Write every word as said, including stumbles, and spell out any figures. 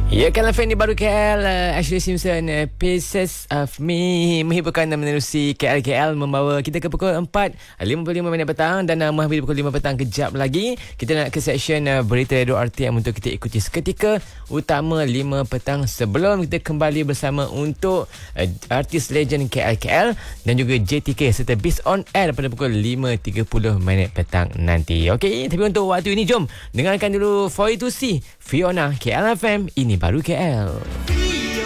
Ya, K L Fan di baru K L, uh, Ashley Simpson, uh, Pieces of Me menghiburkan dan menerusi K L K L, membawa kita ke pukul empat lima puluh lima minit petang, dan uh, menghabis pukul lima petang kejap lagi. Kita nak ke seksyen uh, berita radio R T M untuk kita ikuti seketika utama lima petang sebelum kita kembali bersama untuk uh, artis legend K L K L dan juga J T K serta Beast on Air pada pukul lima tiga puluh minit petang nanti. Okey, tapi untuk waktu ini jom dengarkan dulu For You To See Fiona, K L F M, ini baru K L.